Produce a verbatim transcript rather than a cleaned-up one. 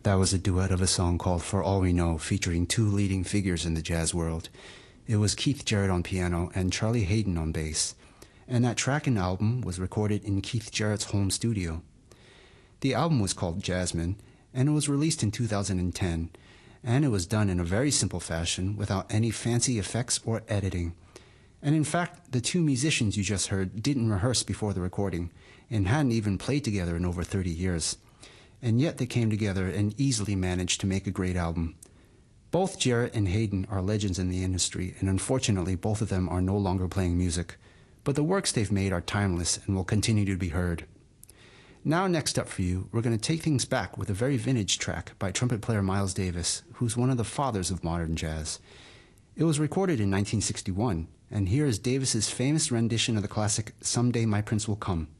That was a duet of a song called For All We Know, featuring two leading figures in the jazz world. It was Keith Jarrett on piano and Charlie Haden on bass, and that track and album was recorded in Keith Jarrett's home studio. The album was called Jasmine, and it was released in two thousand ten, and it was done in a very simple fashion without any fancy effects or editing. And in fact, the two musicians you just heard didn't rehearse before the recording, and hadn't even played together in over thirty years. And yet they came together and easily managed to make a great album. Both Jarrett and Haden are legends in the industry, and unfortunately both of them are no longer playing music, but the works they've made are timeless and will continue to be heard. Now next up for you, we're going to take things back with a very vintage track by trumpet player Miles Davis, who's one of the fathers of modern jazz. It was recorded in nineteen sixty-one, and here is Davis's famous rendition of the classic Someday My Prince Will Come.